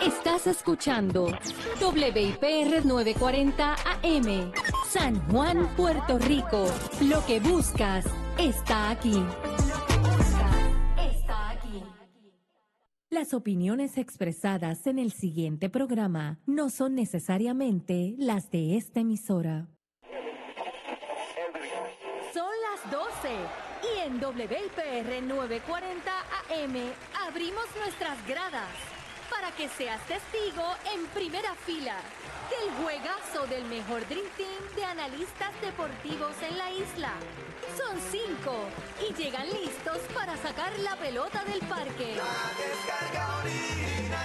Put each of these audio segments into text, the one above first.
Estás escuchando WIPR 940 AM, San Juan, Puerto Rico. Lo que buscas está aquí. Las opiniones expresadas en el siguiente programa no son necesariamente las de esta emisora. Son las 12 y en WIPR 940 AM abrimos nuestras gradas para que seas testigo en primera fila del juegazo del mejor Dream Team de analistas deportivos en la isla. Son 5 y llegan listos para sacar la pelota del parque. La Descarga Original.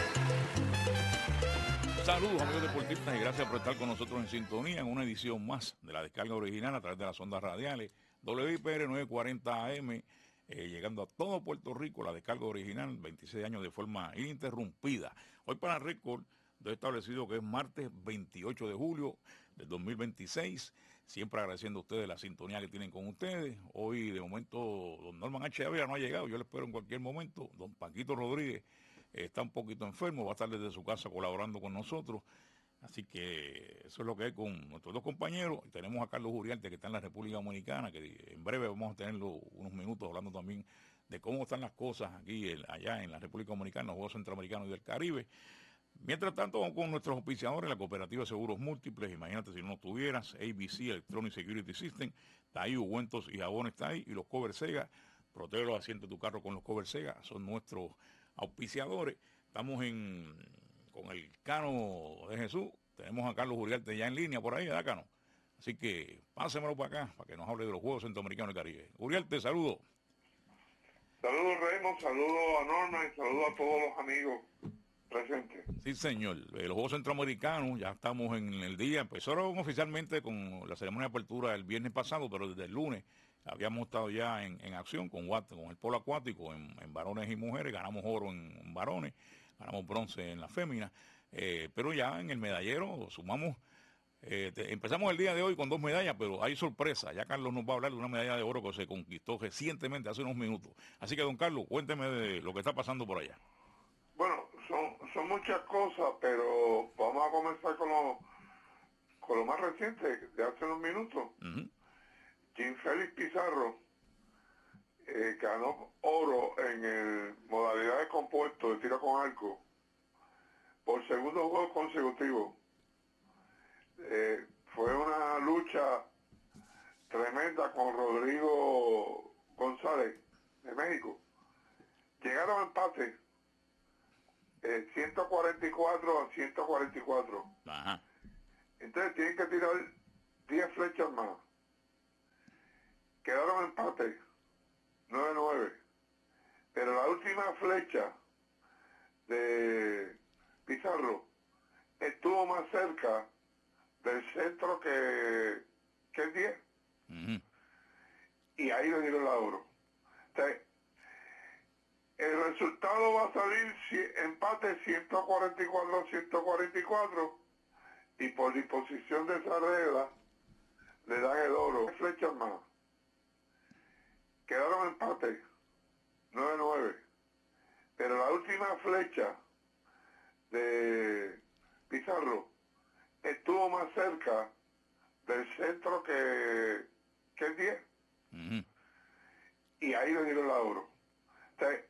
Saludos amigos deportistas y gracias por estar con nosotros en sintonía en una edición más de La Descarga Original a través de las ondas radiales WIPR 940 AM, llegando a todo Puerto Rico. La Descarga Original, 26 años de forma ininterrumpida. Hoy para récord he establecido que es martes 28 de julio del 2026. Siempre agradeciendo a ustedes la sintonía que tienen con ustedes. Hoy, de momento, don Norman H. Ávila no ha llegado. Yo le espero en cualquier momento. Don Paquito Rodríguez está un poquito enfermo. Va a estar desde su casa colaborando con nosotros. Así que eso es lo que hay con nuestros dos compañeros. Y tenemos a Carlos Uriarte, que está en la República Dominicana, que en breve vamos a tenerlo unos minutos hablando también de cómo están las cosas aquí, allá en la República Dominicana, los Juegos Centroamericanos y del Caribe. Mientras tanto, vamos con nuestros auspiciadores, la Cooperativa de Seguros Múltiples. Imagínate si no lo tuvieras, ABC, Electronic Security System, está ahí, Ungüentos y Jabones está ahí, y los Cover Sega, protege los asientos de tu carro con los Cover Sega, son nuestros auspiciadores. Estamos con el Cano de Jesús, tenemos a Carlos Uriarte ya en línea por ahí, ¿verdad, Cano? Así que pásemelo para acá, para que nos hable de los Juegos Centroamericanos del Caribe. Uriarte, saludos. Saludos, Raymond, saludos a Norma y saludos a todos los amigos presentes. Sí, señor. Los Juegos Centroamericanos, ya estamos en el día. Empezaron oficialmente con la ceremonia de apertura el viernes pasado, pero desde el lunes habíamos estado ya en acción con el polo acuático en varones y mujeres. Ganamos oro en varones, ganamos bronce en la fémina. Pero ya en el medallero sumamos, empezamos el día de hoy con 2 medallas, pero hay sorpresa. Ya Carlos nos va a hablar de una medalla de oro que se conquistó recientemente, hace unos minutos. Así que, don Carlos, cuénteme de lo que está pasando por allá. Bueno, son muchas cosas, pero vamos a comenzar con lo más reciente, de hace unos minutos. Jim Félix Pizarro ganó oro en el modalidad de compuesto de tiro con arco por segundo juego consecutivo. Fue una lucha tremenda con Rodrigo González de México. Llegaron a empate, 144 a 144. Ajá. Entonces tienen que tirar 10 flechas más. Quedaron empate, 9-9. Pero la última flecha de Pizarro estuvo más cerca del centro que el 10. Y ahí le dieron la oro. Entonces, el resultado va a salir empate 144-144 y por disposición de esa regla le dan el oro. 10 flechas más. Quedaron empate 9-9. Pero la última flecha de Pizarro estuvo más cerca del centro que el 10. Y ahí le dieron la oro. Entonces,